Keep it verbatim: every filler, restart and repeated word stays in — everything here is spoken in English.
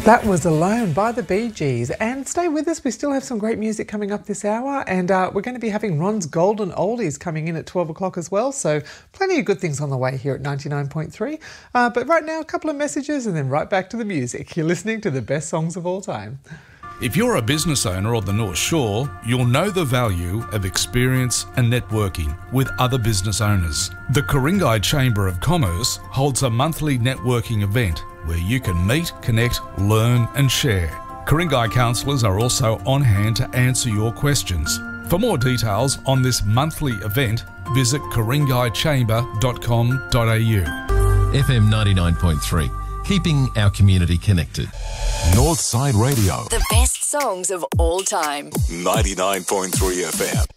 That was Alone by the Bee Gees. And stay with us, we still have some great music coming up this hour, and uh, we're going to be having Ron's Golden Oldies coming in at twelve o'clock as well, so plenty of good things on the way here at ninety-nine point three. Uh, but right now, a couple of messages and then right back to the music. You're listening to the best songs of all time. If you're a business owner on the North Shore, you'll know the value of experience and networking with other business owners. The Ku-ring-gai Chamber of Commerce holds a monthly networking event where you can meet, connect, learn and share. Ku-ring-gai counsellors are also on hand to answer your questions. For more details on this monthly event, visit ku ring gai chamber dot com dot a u. F M ninety-nine point three, keeping our community connected. Northside Radio. The best songs of all time. ninety-nine point three F M.